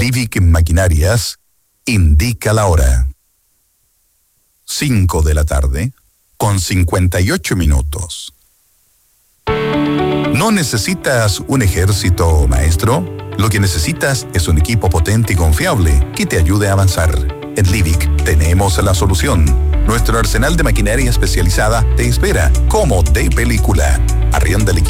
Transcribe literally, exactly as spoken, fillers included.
Livic Maquinarias indica la hora. cinco de la tarde, con cincuenta y ocho minutos. ¿No necesitas un ejército, maestro? Lo que necesitas es un equipo potente y confiable que te ayude a avanzar. En Livic tenemos la solución. Nuestro arsenal de maquinaria especializada te espera como de película. Arrienda el equipo